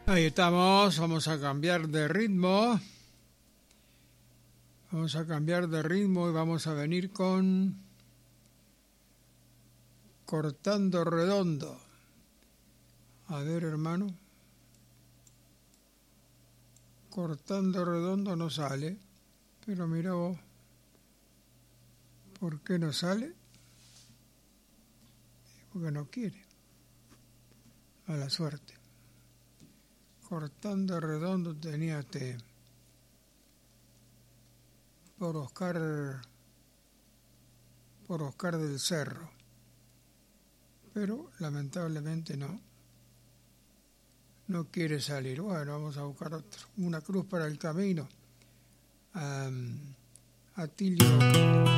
Ahí estamos, vamos a cambiar de ritmo. Vamos a cambiar de ritmo y vamos a venir con Cortando Redondo. A ver, hermano. Cortando Redondo no sale, pero mira vos. ¿Por qué no sale? Porque no quiere. A la suerte. Cortando Redondo tenía por Oscar del Cerro, pero lamentablemente no quiere salir. Bueno, vamos a buscar otro. Una cruz para el camino. Atilio